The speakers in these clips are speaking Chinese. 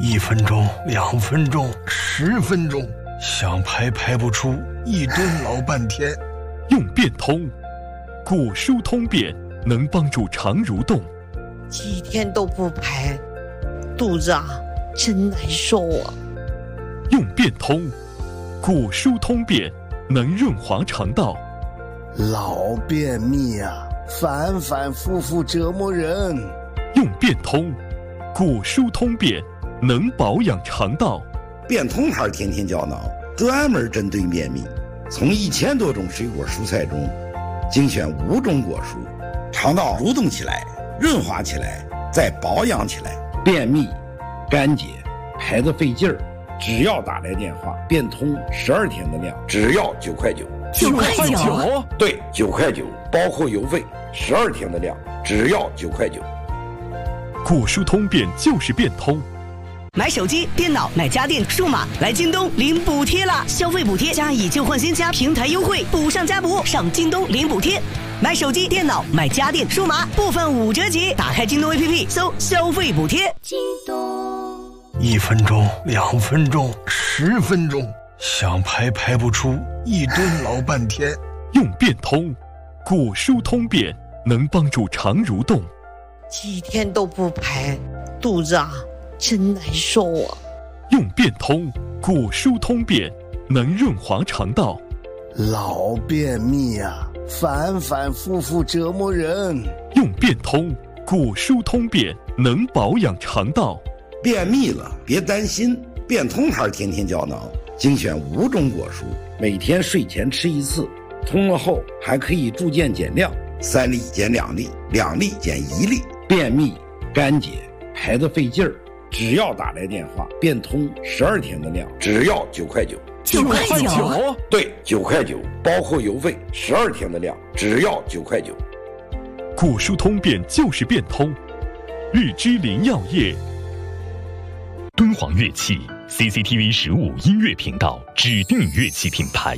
钟、2分钟、10分钟，想排排不出，一顿老半天。 用变通，古书通便能帮助肠蠕动。 几天都不排，肚子真难受啊。 用变通，古书通便能润滑肠道。 老便秘反反复复折磨人。 用变通，古书通便能保养肠道。 变通牌天天胶囊专门针对便秘，从1000多种水果蔬菜中精选5种果蔬，肠道蠕动起来，润滑起来，再保养起来。便秘、干结、排得费劲儿，只要打来电话，变通12天的量，只要9块9。 9块9？ 对，9块9，包括邮费，12天的量，只要9块9。 古书通便就是变通。 买手机、电脑、买家电、数码，来京东领补贴啦！消费补贴加以旧换新加平台优惠，补上加补，上京东领补贴。买手机、电脑、买家电、数码，部分5折起。打开京东 APP， 搜消费补贴。 京东 1分钟、2分钟、10分钟，想排排不出，一顿老半天。 用变通，古书通便能帮助肠蠕动。 几天都不排，肚子真难受啊。 用变通，古书通便能润滑肠道。 老便秘反反复复折磨人。 用变通，古书通便能保养肠道。 便秘了别担心，变通牌天天胶囊精选5种果蔬，每天睡前吃1次，通了后还可以逐渐减量，3粒减2粒，2粒减1粒。便秘、干结、排得费劲儿，只要打来电话，变通12天的量，只要9块9。 9块9？ 对，9块9，包括邮费，12天的量，只要9块9。 古书通便就是变通。日之林药业。敦煌乐器 CCTV 15音乐频道指定乐器品牌。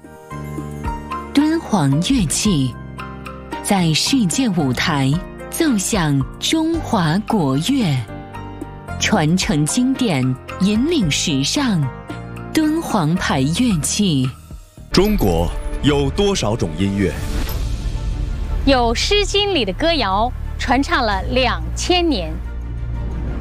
敦煌乐器在世界舞台奏响中华国乐，传承经典，引领时尚。敦煌牌乐器。 中国有多少种音乐？ 有《诗经》里的歌谣，传唱了2000年。